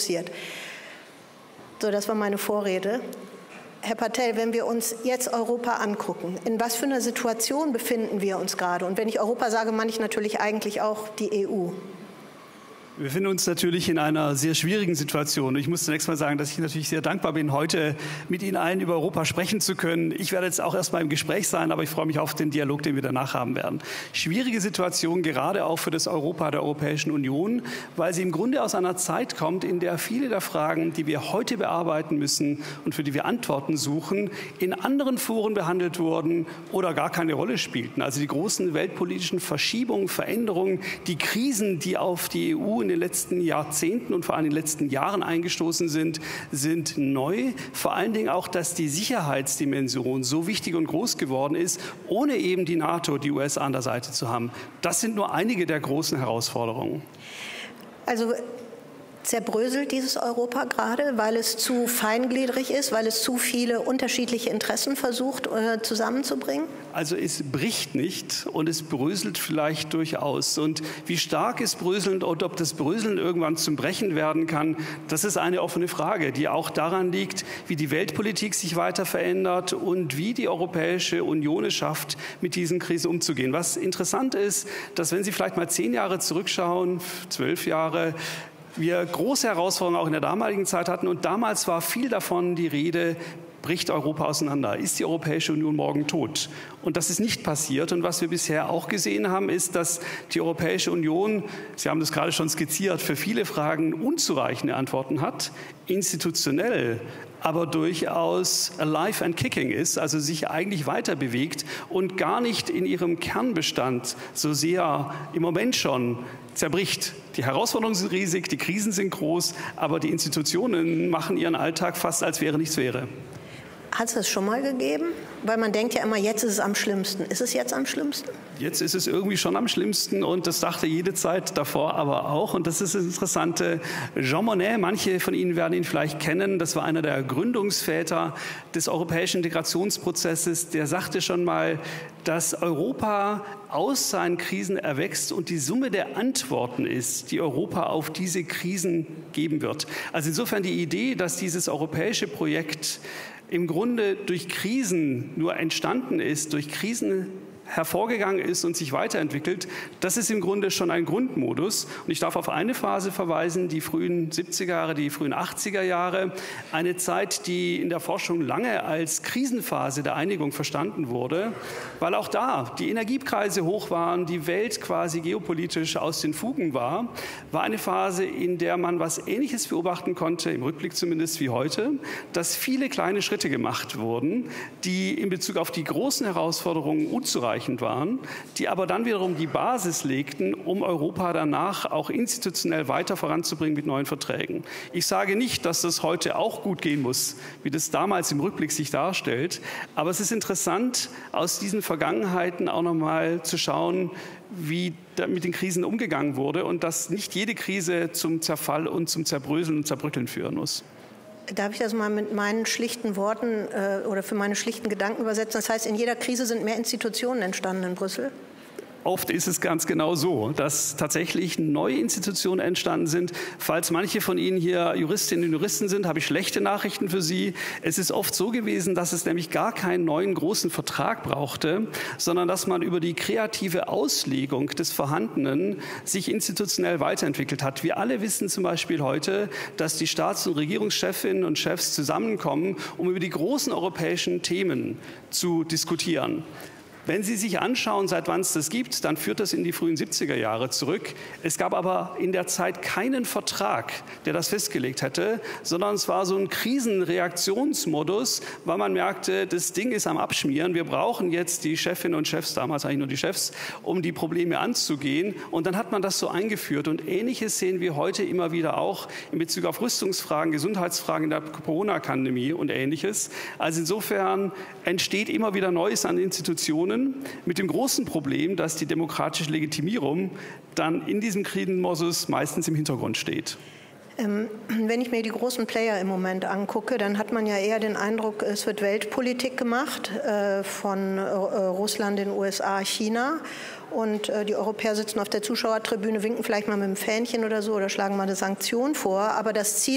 passiert. So, das war meine Vorrede. Herr Patel, wenn wir uns jetzt Europa angucken, in was für einer Situation befinden wir uns gerade? Und wenn ich Europa sage, meine ich natürlich eigentlich auch die EU. Wir befinden uns natürlich in einer sehr schwierigen Situation. Ich muss zunächst mal sagen, dass ich natürlich sehr dankbar bin, heute mit Ihnen allen über Europa sprechen zu können. Ich werde jetzt auch erst mal im Gespräch sein, aber ich freue mich auf den Dialog, den wir danach haben werden. Schwierige Situation, gerade auch für das Europa der Europäischen Union, weil sie im Grunde aus einer Zeit kommt, in der viele der Fragen, die wir heute bearbeiten müssen und für die wir Antworten suchen, in anderen Foren behandelt wurden oder gar keine Rolle spielten. Also die großen weltpolitischen Verschiebungen, Veränderungen, die Krisen, die auf die EU in den letzten Jahrzehnten und vor allem in den letzten Jahren eingestoßen sind, sind neu. Vor allen Dingen auch, dass die Sicherheitsdimension so wichtig und groß geworden ist, ohne eben die NATO, die USA an der Seite zu haben. Das sind nur einige der großen Herausforderungen. Also zerbröselt dieses Europa gerade, weil es zu feingliedrig ist, weil es zu viele unterschiedliche Interessen versucht zusammenzubringen? Also es bricht nicht und es bröselt vielleicht durchaus. Und wie stark es bröselt und ob das Bröseln irgendwann zum Brechen werden kann, das ist eine offene Frage, die auch daran liegt, wie die Weltpolitik sich weiter verändert und wie die Europäische Union es schafft, mit diesen Krisen umzugehen. Was interessant ist, dass wenn Sie vielleicht mal 10 Jahre zurückschauen, 12 Jahre, wir große Herausforderungen auch in der damaligen Zeit hatten und damals war viel davon die Rede, bricht Europa auseinander? Ist die Europäische Union morgen tot? Und das ist nicht passiert. Und was wir bisher auch gesehen haben, ist, dass die Europäische Union, Sie haben das gerade schon skizziert, für viele Fragen unzureichende Antworten hat, institutionell aber durchaus alive and kicking ist, also sich eigentlich weiter bewegt und gar nicht in ihrem Kernbestand so sehr im Moment schon zerbricht. Die Herausforderungen sind riesig, die Krisen sind groß, aber die Institutionen machen ihren Alltag fast, als wäre nichts wäre. Hat es das schon mal gegeben? Weil man denkt ja immer, jetzt ist es am schlimmsten. Ist es jetzt am schlimmsten? Jetzt ist es irgendwie schon am schlimmsten und das dachte jede Zeit davor aber auch. Und das ist das Interessante. Jean Monnet, manche von Ihnen werden ihn vielleicht kennen, das war einer der Gründungsväter des europäischen Integrationsprozesses. Der sagte schon mal, dass Europa aus seinen Krisen erwächst und die Summe der Antworten ist, die Europa auf diese Krisen geben wird. Also insofern die Idee, dass dieses europäische Projekt im Grunde durch Krisen nur entstanden ist, durch Krisen hervorgegangen ist und sich weiterentwickelt, das ist im Grunde schon ein Grundmodus. Und ich darf auf eine Phase verweisen, die frühen 70er Jahre, die frühen 80er Jahre, eine Zeit, die in der Forschung lange als Krisenphase der Einigung verstanden wurde, weil auch da die Energiepreise hoch waren, die Welt quasi geopolitisch aus den Fugen war eine Phase, in der man was Ähnliches beobachten konnte, im Rückblick zumindest wie heute, dass viele kleine Schritte gemacht wurden, die in Bezug auf die großen Herausforderungen unzureichend waren, die aber dann wiederum die Basis legten, um Europa danach auch institutionell weiter voranzubringen mit neuen Verträgen. Ich sage nicht, dass das heute auch gut gehen muss, wie das damals im Rückblick sich darstellt, aber es ist interessant, aus diesen Vergangenheiten auch noch mal zu schauen, wie mit den Krisen umgegangen wurde und dass nicht jede Krise zum Zerfall und zum Zerbröseln und Zerbröckeln führen muss. Darf ich das mal mit meinen schlichten Worten oder für meine schlichten Gedanken übersetzen? Das heißt, in jeder Krise sind mehr Institutionen entstanden in Brüssel? Oft ist es ganz genau so, dass tatsächlich neue Institutionen entstanden sind. Falls manche von Ihnen hier Juristinnen und Juristen sind, habe ich schlechte Nachrichten für Sie. Es ist oft so gewesen, dass es nämlich gar keinen neuen großen Vertrag brauchte, sondern dass man über die kreative Auslegung des Vorhandenen sich institutionell weiterentwickelt hat. Wir alle wissen zum Beispiel heute, dass die Staats- und Regierungschefinnen und Chefs zusammenkommen, um über die großen europäischen Themen zu diskutieren. Wenn Sie sich anschauen, seit wann es das gibt, dann führt das in die frühen 70er Jahre zurück. Es gab aber in der Zeit keinen Vertrag, der das festgelegt hätte, sondern es war so ein Krisenreaktionsmodus, weil man merkte, das Ding ist am Abschmieren. Wir brauchen jetzt die Chefinnen und Chefs, damals eigentlich nur die Chefs, um die Probleme anzugehen. Und dann hat man das so eingeführt. Und Ähnliches sehen wir heute immer wieder auch in Bezug auf Rüstungsfragen, Gesundheitsfragen in der Corona-Pandemie und Ähnliches. Also insofern entsteht immer wieder Neues an Institutionen, mit dem großen Problem, dass die demokratische Legitimierung dann in diesem Krisenmodus meistens im Hintergrund steht. Wenn ich mir die großen Player im Moment angucke, dann hat man ja eher den Eindruck, es wird Weltpolitik gemacht von Russland, den USA, China. Und die Europäer sitzen auf der Zuschauertribüne, winken vielleicht mal mit dem Fähnchen oder so oder schlagen mal eine Sanktion vor. Aber das Ziel